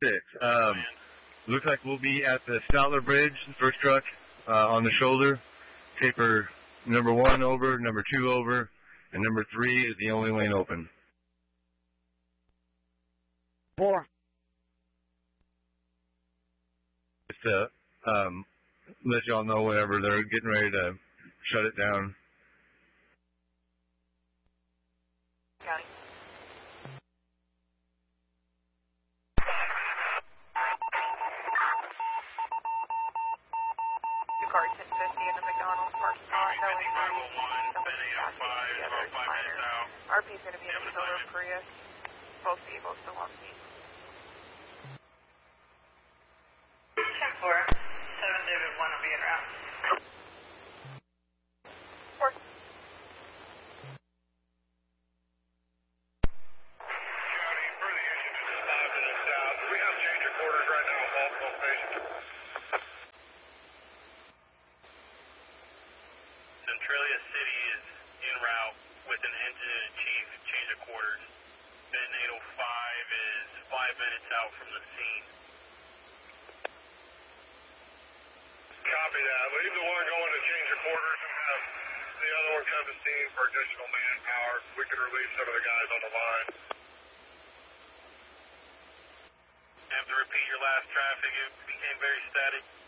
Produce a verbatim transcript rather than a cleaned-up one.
six. Um, looks like we'll be at the Statler Bridge, first truck uh, on the shoulder. Taper number one over, number two over, and number three is the only lane open. Four. Just to um, let y'all know whenever they're getting ready to shut it down. County. Two cars hit fifty in the McDonald's parking lot. That was really together. It's minor. R P is going to be in the middle of Prius. Both vehicles still on scene. ten four. seven David one will be in route. Four. County, for the issue to just five minutes out. We have change of quarters right now at multiple stations. Centralia City is en route with an engine and a chief, change of quarters. Ben eight oh five is five minutes out from the scene. Copy that. Leave the one going to change of quarters and have the other one come to scene for additional manpower. We can relieve some of the guys on the line. You have to repeat your last traffic. It became very static.